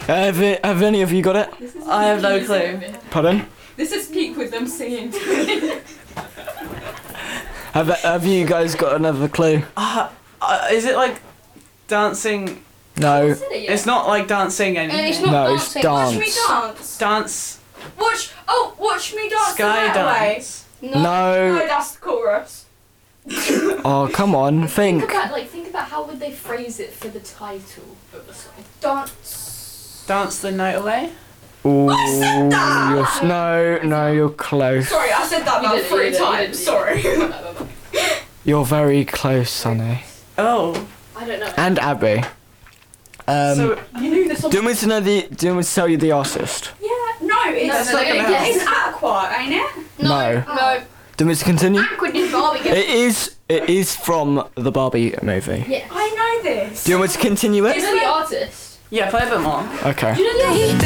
Have any of you got it? I have no clue. Pardon? This is peak with them singing. Have you guys got another clue? Is it like dancing? No. It's not like dancing anything. It's not No, it's dancing. Watch me dance. dance. Dance. Watch me dance. Sky the right way. dance. No, No. that's the chorus. Oh, come on, think. Think about how would they phrase it for the title of the song. Dance. Dance the night away. Ooh, said that! No, you're close. Sorry, I said that about 3 times. Sorry. You're very close, Sonny. Oh. I don't know. And Abby. So You knew this. Do you want me to know do you want me to tell you the artist? Yeah. No, it's That's not gonna help. it's Aqua, ain't it? No. No. Do you want me to continue? Aqua did Barbie Girl. It is from the Barbie movie. Yes. I know this. Do you want me to continue it? You know the artist? yeah, play a bit more. Okay. Do you know the artist?